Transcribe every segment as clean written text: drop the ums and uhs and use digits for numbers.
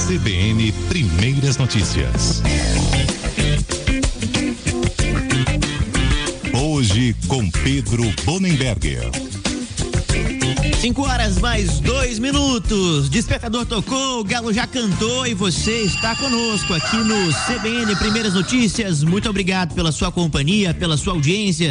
CBN Primeiras Notícias. Hoje com Pedro Bonenberger. 5:02. Despertador tocou, o galo já cantou e você está conosco aqui no CBN Primeiras Notícias. Muito obrigado pela sua companhia, pela sua audiência.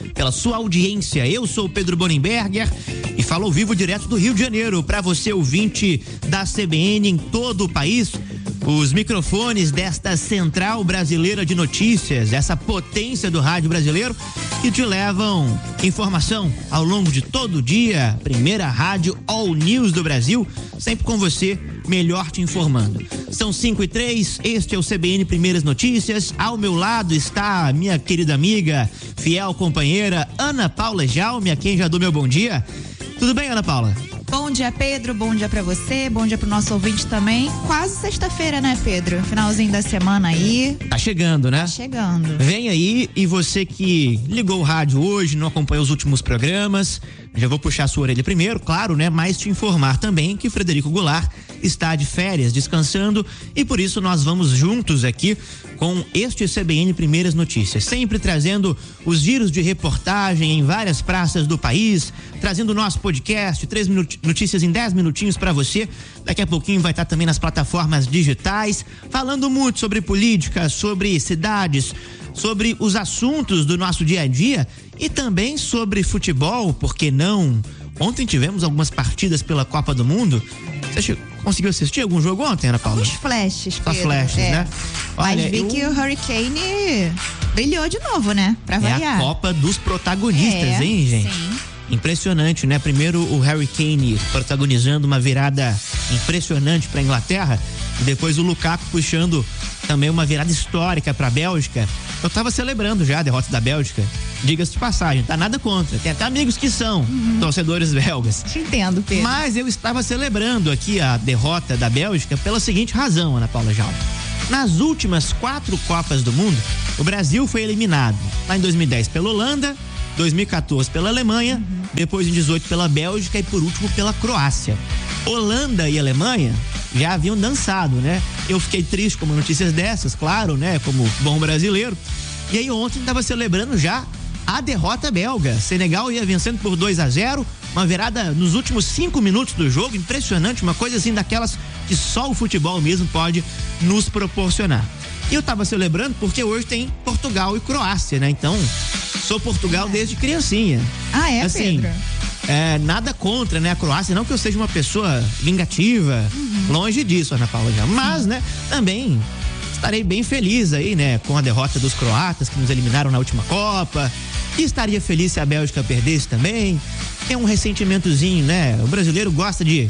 Eu sou o Pedro Bonenberger e falo ao vivo direto do Rio de Janeiro para você, ouvinte da CBN em todo o país. Os microfones desta Central Brasileira de Notícias, essa potência do rádio brasileiro, que te levam informação ao longo de todo o dia. Primeira rádio All News do Brasil, sempre com você, melhor te informando. São 5:03, este é o CBN Primeiras Notícias. Ao meu lado está a minha querida amiga, fiel companheira, Ana Paula Jaume, a quem já dou meu bom dia. Tudo bem, Ana Paula? Bom dia, Pedro, bom dia pra você, bom dia pro nosso ouvinte também. Quase sexta-feira, né, Pedro? Finalzinho da semana aí. Tá chegando, né? Tá chegando. Vem aí, e você que ligou o rádio hoje, não acompanhou os últimos programas, já vou puxar a sua orelha primeiro, claro, né? Mas te informar também que Frederico Goulart está de férias, descansando, e por isso nós vamos juntos aqui com este CBN Primeiras Notícias, sempre trazendo os giros de reportagem em várias praças do país, trazendo o nosso podcast, 3 notícias em 10 minutinhos para você. Daqui a pouquinho vai estar também nas plataformas digitais, falando muito sobre política, sobre cidades, sobre os assuntos do nosso dia a dia e também sobre futebol, por que não? Ontem tivemos algumas partidas pela Copa do Mundo. Você conseguiu assistir algum jogo ontem, Ana Paula? Os flashes, Pedro. Só flashes, né? Olha, mas vi que o Hurricane brilhou de novo, né? Pra variar. É a Copa dos protagonistas, hein, gente? Sim. Impressionante, né? Primeiro o Harry Kane protagonizando uma virada impressionante para a Inglaterra, e depois o Lukaku puxando também uma virada histórica para a Bélgica. Eu tava celebrando já a derrota da Bélgica, diga-se de passagem, tá nada contra, tem até amigos que são torcedores belgas. Te entendo, Pedro. Mas eu estava celebrando aqui a derrota da Bélgica pela seguinte razão, Ana Paula Jaume. Nas últimas 4 Copas do Mundo, o Brasil foi eliminado lá em 2010 pela Holanda, 2014 pela Alemanha, depois em 2018 pela Bélgica e por último pela Croácia. Holanda e Alemanha já haviam dançado, né? Eu fiquei triste com notícias dessas, claro, né? Como bom brasileiro. E aí ontem estava celebrando já a derrota belga. Senegal ia vencendo por 2-0, uma virada nos últimos 5 minutos do jogo, impressionante, uma coisa assim daquelas que só o futebol mesmo pode nos proporcionar. E eu tava celebrando porque hoje tem Portugal e Croácia, né? Então, sou Portugal desde criancinha. Ah, é, assim, Pedro? Nada contra, né, a Croácia, não que eu seja uma pessoa vingativa, longe disso, Ana Paula, já. Mas, né, também estarei bem feliz aí, né, com a derrota dos croatas que nos eliminaram na última Copa, e estaria feliz se a Bélgica perdesse também. Tem um ressentimentozinho, né, o brasileiro gosta de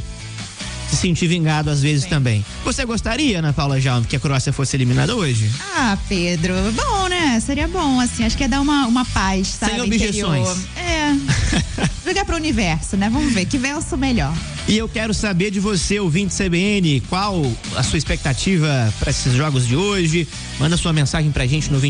se sentir vingado às vezes também. Você gostaria, Ana Paula Jaume, que a Croácia fosse eliminada hoje? Ah, Pedro, bom, né? Seria bom, assim, acho que ia dar uma paz, sabe? Sem objeções. Jogar pro universo, né? Vamos ver, que vença o melhor. E eu quero saber de você, ouvinte CBN, qual a sua expectativa para esses jogos de hoje? Manda sua mensagem pra gente no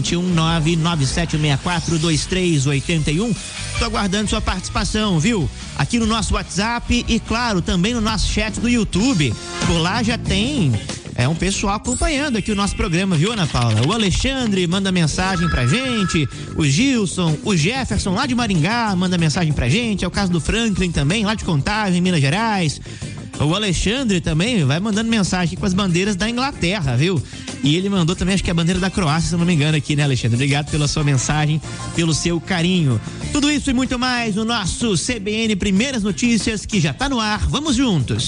21997642381. Tô aguardando sua participação, viu? Aqui no nosso WhatsApp e, claro, também no nosso chat do YouTube. Por lá já tem um pessoal acompanhando aqui o nosso programa, viu, Ana Paula? O Alexandre manda mensagem pra gente, o Gilson, o Jefferson lá de Maringá manda mensagem pra gente, é o caso do Franklin também, lá de Contagem, Minas Gerais. O Alexandre também vai mandando mensagem aqui com as bandeiras da Inglaterra, viu? E ele mandou também, acho que a bandeira da Croácia, se eu não me engano aqui, né, Alexandre? Obrigado pela sua mensagem, pelo seu carinho. Tudo isso e muito mais no nosso CBN Primeiras Notícias, que já tá no ar. Vamos juntos!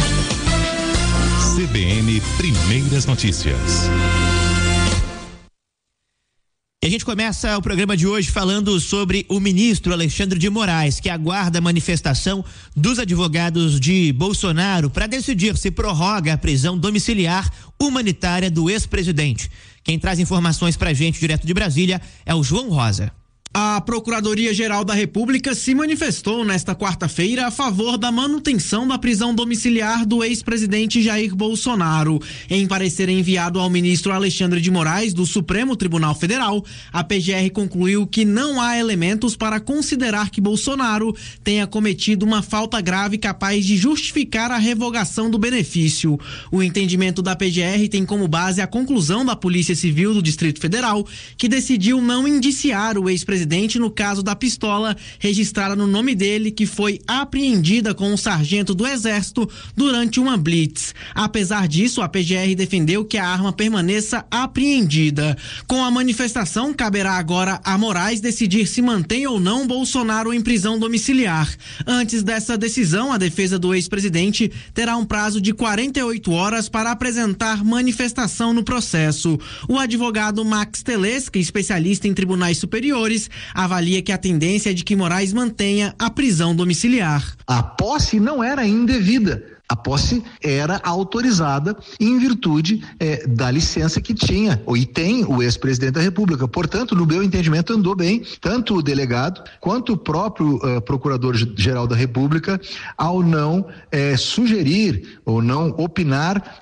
CBN Primeiras Notícias. E a gente começa o programa de hoje falando sobre o ministro Alexandre de Moraes, que aguarda a manifestação dos advogados de Bolsonaro para decidir se prorroga a prisão domiciliar humanitária do ex-presidente. Quem traz informações pra gente direto de Brasília é o João Rosa. A Procuradoria-Geral da República se manifestou nesta quarta-feira a favor da manutenção da prisão domiciliar do ex-presidente Jair Bolsonaro. Em parecer enviado ao ministro Alexandre de Moraes, do Supremo Tribunal Federal, a PGR concluiu que não há elementos para considerar que Bolsonaro tenha cometido uma falta grave capaz de justificar a revogação do benefício. O entendimento da PGR tem como base a conclusão da Polícia Civil do Distrito Federal, que decidiu não indiciar o ex-presidente no caso da pistola registrada no nome dele, que foi apreendida com um sargento do Exército durante uma blitz. Apesar disso, a PGR defendeu que a arma permaneça apreendida. Com a manifestação, caberá agora a Moraes decidir se mantém ou não Bolsonaro em prisão domiciliar. Antes dessa decisão, a defesa do ex-presidente terá um prazo de 48 horas para apresentar manifestação no processo. O advogado Max Teleschi, especialista em tribunais superiores, avalia que a tendência é de que Moraes mantenha a prisão domiciliar. A posse não era indevida. A posse era autorizada em virtude da licença que tinha e tem o ex-presidente da República. Portanto, no meu entendimento, andou bem tanto o delegado quanto o próprio Procurador-Geral da República ao não sugerir ou não opinar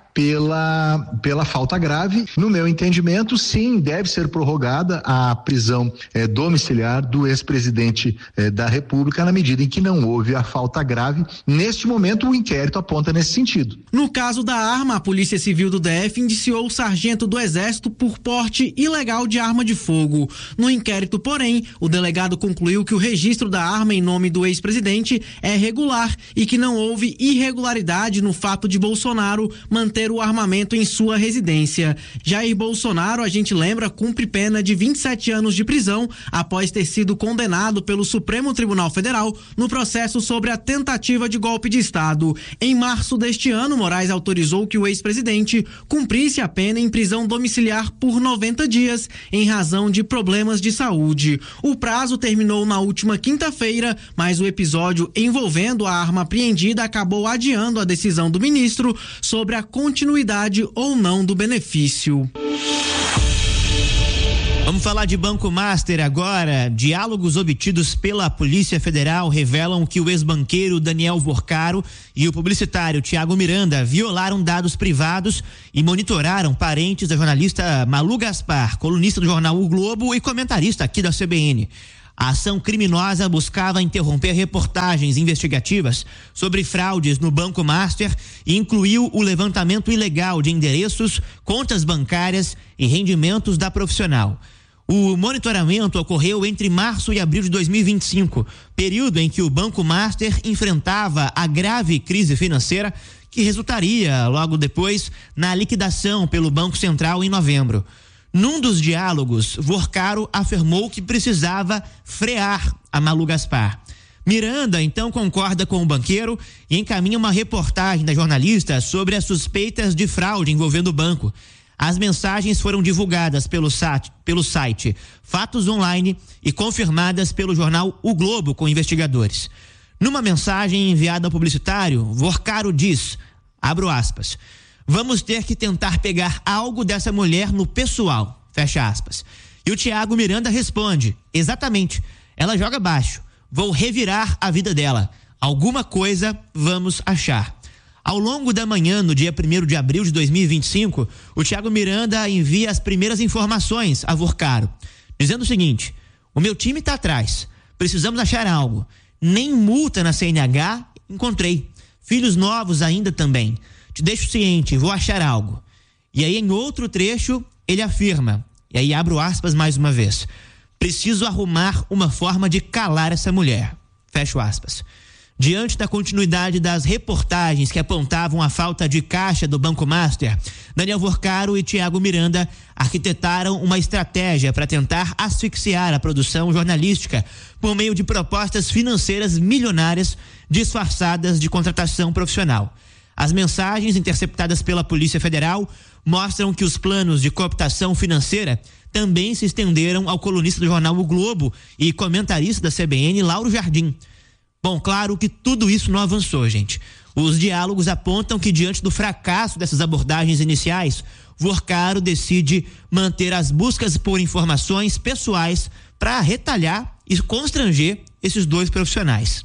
pela falta grave. No meu entendimento, sim, deve ser prorrogada a prisão domiciliar do ex-presidente da República na medida em que não houve a falta grave. Neste momento, o inquérito aponta nesse sentido. No caso da arma, a Polícia Civil do DF indiciou o sargento do Exército por porte ilegal de arma de fogo. No inquérito, porém, o delegado concluiu que o registro da arma em nome do ex-presidente é regular e que não houve irregularidade no fato de Bolsonaro manter o armamento em sua residência. Jair Bolsonaro, a gente lembra, cumpre pena de 27 anos de prisão após ter sido condenado pelo Supremo Tribunal Federal no processo sobre a tentativa de golpe de Estado. Em março deste ano, Moraes autorizou que o ex-presidente cumprisse a pena em prisão domiciliar por 90 dias em razão de problemas de saúde. O prazo terminou na última quinta-feira, mas o episódio envolvendo a arma apreendida acabou adiando a decisão do ministro sobre a continuidade ou não do benefício. Vamos falar de Banco Master agora. Diálogos obtidos pela Polícia Federal revelam que o ex-banqueiro Daniel Vorcaro e o publicitário Tiago Miranda violaram dados privados e monitoraram parentes da jornalista Malu Gaspar, colunista do jornal O Globo e comentarista aqui da CBN. A ação criminosa buscava interromper reportagens investigativas sobre fraudes no Banco Master e incluiu o levantamento ilegal de endereços, contas bancárias e rendimentos da profissional. O monitoramento ocorreu entre março e abril de 2025, período em que o Banco Master enfrentava a grave crise financeira que resultaria, logo depois, na liquidação pelo Banco Central em novembro. Num dos diálogos, Vorcaro afirmou que precisava frear a Malu Gaspar. Miranda, então, concorda com o banqueiro e encaminha uma reportagem da jornalista sobre as suspeitas de fraude envolvendo o banco. As mensagens foram divulgadas pelo site Fatos Online e confirmadas pelo jornal O Globo com investigadores. Numa mensagem enviada ao publicitário, Vorcaro diz, abro aspas, vamos ter que tentar pegar algo dessa mulher no pessoal, fecha aspas. E o Tiago Miranda responde, exatamente, ela joga baixo, vou revirar a vida dela, alguma coisa vamos achar. Ao longo da manhã, no dia 1º de abril de 2025, o Tiago Miranda envia as primeiras informações a Vorcaro, dizendo o seguinte, o meu time está atrás, precisamos achar algo, nem multa na CNH encontrei, filhos novos ainda também. Te deixo ciente, vou achar algo. E aí, em outro trecho, ele afirma, e aí abro aspas mais uma vez, preciso arrumar uma forma de calar essa mulher. Fecho aspas. Diante da continuidade das reportagens que apontavam a falta de caixa do Banco Master, Daniel Vorcaro e Tiago Miranda arquitetaram uma estratégia para tentar asfixiar a produção jornalística por meio de propostas financeiras milionárias disfarçadas de contratação profissional. As mensagens interceptadas pela Polícia Federal mostram que os planos de cooptação financeira também se estenderam ao colunista do jornal O Globo e comentarista da CBN, Lauro Jardim. Bom, claro que tudo isso não avançou, gente. Os diálogos apontam que, diante do fracasso dessas abordagens iniciais, Vorcaro decide manter as buscas por informações pessoais para retalhar e constranger esses dois profissionais.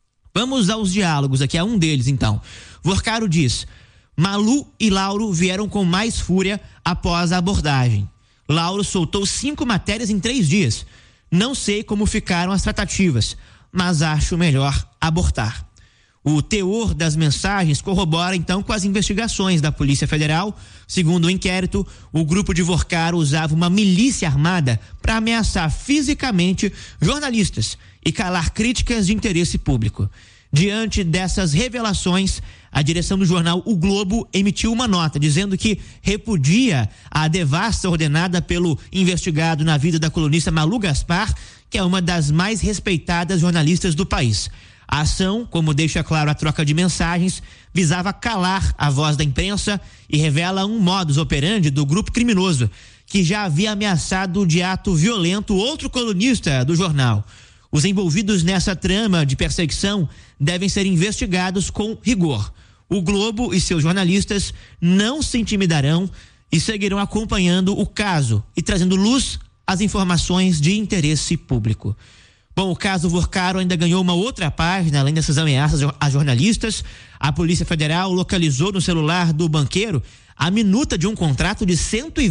Vamos aos diálogos aqui, a um deles então. Vorcaro diz: Malu e Lauro vieram com mais fúria após a abordagem. Lauro soltou 5 matérias em 3 dias. Não sei como ficaram as tratativas, mas acho melhor abortar. O teor das mensagens corrobora então com as investigações da Polícia Federal. Segundo o inquérito, o grupo de Vorcaro usava uma milícia armada para ameaçar fisicamente jornalistas e calar críticas de interesse público. Diante dessas revelações, a direção do jornal O Globo emitiu uma nota dizendo que repudia a devassa ordenada pelo investigado na vida da colunista Malu Gaspar, que é uma das mais respeitadas jornalistas do país. A ação, como deixa claro a troca de mensagens, visava calar a voz da imprensa e revela um modus operandi do grupo criminoso, que já havia ameaçado de ato violento outro colunista do jornal. Os envolvidos nessa trama de perseguição devem ser investigados com rigor. O Globo e seus jornalistas não se intimidarão e seguirão acompanhando o caso e trazendo luz às informações de interesse público. Bom, o caso Vorcaro ainda ganhou uma outra página, além dessas ameaças a jornalistas. A Polícia Federal localizou no celular do banqueiro a minuta de um contrato de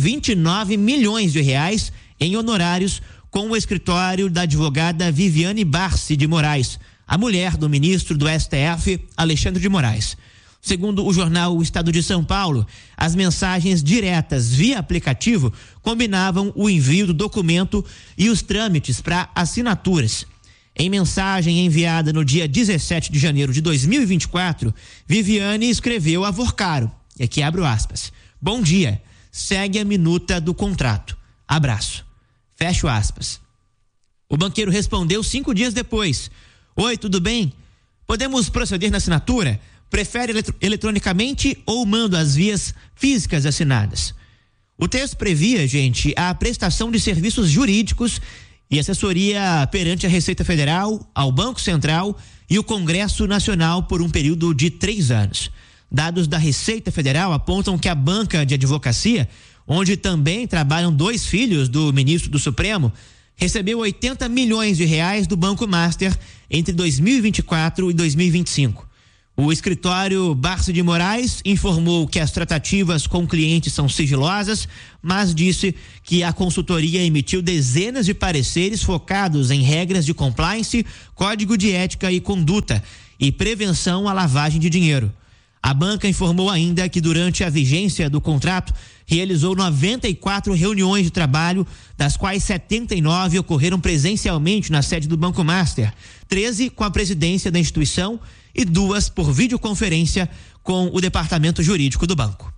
129 milhões de reais em honorários com o escritório da advogada Viviane Barsi de Moraes, a mulher do ministro do STF, Alexandre de Moraes. Segundo o jornal O Estado de São Paulo, as mensagens diretas via aplicativo combinavam o envio do documento e os trâmites para assinaturas. Em mensagem enviada no dia 17 de janeiro de 2024, Viviane escreveu a Vorcaro, e aqui abro aspas: "Bom dia, segue a minuta do contrato. Abraço." Fecho aspas. O banqueiro respondeu 5 dias depois: "Oi, tudo bem? Podemos proceder na assinatura? Prefere eletronicamente ou mando as vias físicas assinadas?" O texto previa, gente, a prestação de serviços jurídicos e assessoria perante a Receita Federal, ao Banco Central e o Congresso Nacional por um período de 3 anos. Dados da Receita Federal apontam que a banca de advocacia, onde também trabalham 2 filhos do ministro do Supremo, recebeu 80 milhões de reais do Banco Master entre 2024 e 2025. O escritório Barsi de Moraes informou que as tratativas com clientes são sigilosas, mas disse que a consultoria emitiu dezenas de pareceres focados em regras de compliance, código de ética e conduta e prevenção à lavagem de dinheiro. A banca informou ainda que durante a vigência do contrato realizou 94 reuniões de trabalho, das quais 79 ocorreram presencialmente na sede do Banco Master, 13 com a presidência da instituição e 2 por videoconferência com o departamento jurídico do banco.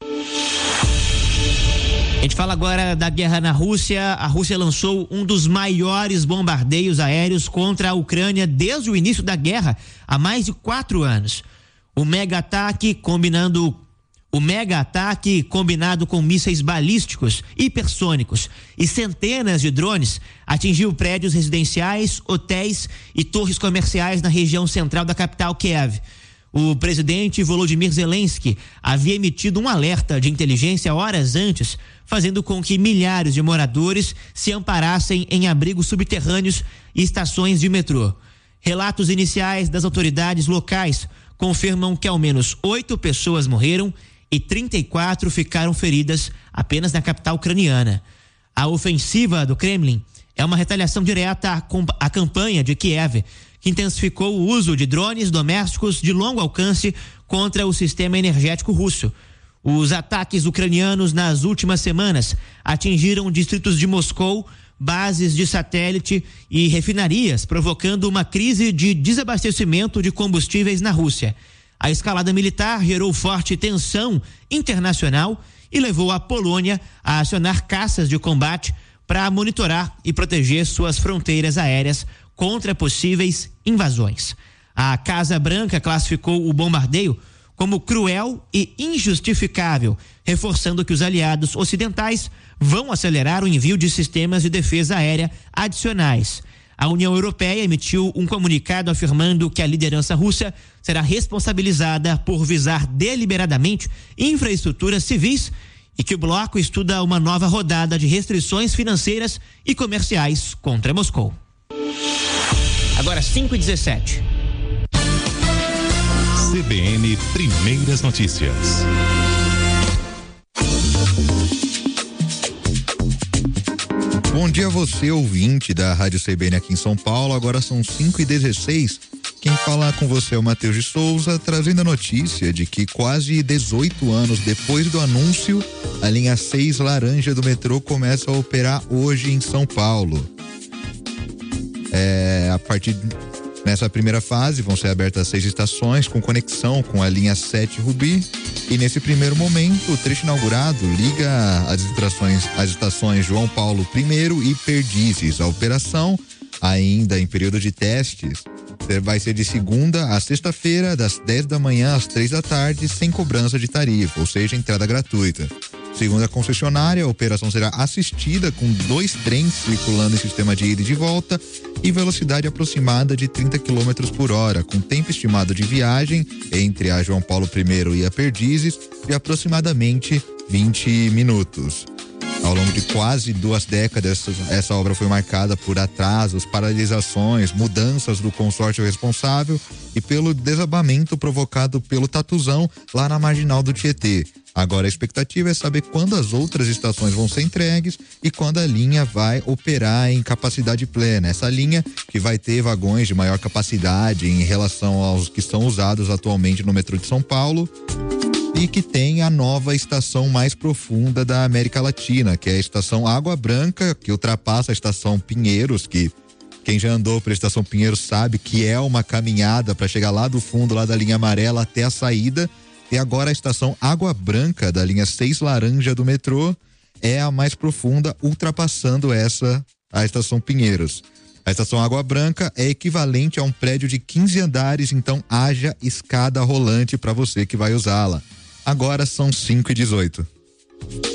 A gente fala agora da guerra na Rússia. A Rússia lançou um dos maiores bombardeios aéreos contra a Ucrânia desde o início da guerra, há mais de 4 anos. O mega ataque combinado com mísseis balísticos, hipersônicos e centenas de drones atingiu prédios residenciais, hotéis e torres comerciais na região central da capital Kiev. O presidente Volodymyr Zelensky havia emitido um alerta de inteligência horas antes, fazendo com que milhares de moradores se amparassem em abrigos subterrâneos e estações de metrô. Relatos iniciais das autoridades locais confirmam que ao menos 8 pessoas morreram e 34 ficaram feridas apenas na capital ucraniana. A ofensiva do Kremlin é uma retaliação direta à campanha de Kiev, que intensificou o uso de drones domésticos de longo alcance contra o sistema energético russo. Os ataques ucranianos nas últimas semanas atingiram distritos de Moscou, bases de satélite e refinarias, provocando uma crise de desabastecimento de combustíveis na Rússia. A escalada militar gerou forte tensão internacional e levou a Polônia a acionar caças de combate para monitorar e proteger suas fronteiras aéreas contra possíveis invasões. A Casa Branca classificou o bombardeio como cruel e injustificável, reforçando que os aliados ocidentais vão acelerar o envio de sistemas de defesa aérea adicionais. A União Europeia emitiu um comunicado afirmando que a liderança russa será responsabilizada por visar deliberadamente infraestruturas civis e que o bloco estuda uma nova rodada de restrições financeiras e comerciais contra Moscou. Agora 5h17. CBN Primeiras Notícias. Bom dia a você, ouvinte da Rádio CBN aqui em São Paulo. Agora são 5h16. Quem fala com você é o Matheus de Souza, trazendo a notícia de que quase 18 anos depois do anúncio, a linha 6 laranja do metrô começa a operar hoje em São Paulo. A partir nessa primeira fase vão ser abertas 6 estações com conexão com a linha 7 Rubi. E nesse primeiro momento, o trecho inaugurado liga as estações João Paulo I e Perdizes. A operação, ainda em período de testes, vai ser de segunda a sexta-feira, das 10 da manhã às 3 da tarde, sem cobrança de tarifa, ou seja, entrada gratuita. Segundo a concessionária, a operação será assistida com 2 trens circulando em sistema de ida e de volta e velocidade aproximada de 30 km por hora, com tempo estimado de viagem entre a João Paulo I e a Perdizes de aproximadamente 20 minutos. Ao longo de quase 2 décadas, essa obra foi marcada por atrasos, paralisações, mudanças do consórcio responsável e pelo desabamento provocado pelo tatuzão lá na marginal do Tietê. Agora a expectativa é saber quando as outras estações vão ser entregues e quando a linha vai operar em capacidade plena. Essa linha que vai ter vagões de maior capacidade em relação aos que são usados atualmente no metrô de São Paulo. E que tem a nova estação mais profunda da América Latina, que é a estação Água Branca, que ultrapassa a estação Pinheiros, que quem já andou pela estação Pinheiros sabe que é uma caminhada para chegar lá do fundo, lá da linha amarela até a saída. E agora a estação Água Branca, da linha 6 laranja do metrô, é a mais profunda, ultrapassando a estação Pinheiros. A estação Água Branca é equivalente a um prédio de 15 andares, então haja escada rolante para você que vai usá-la. Agora são 5h18.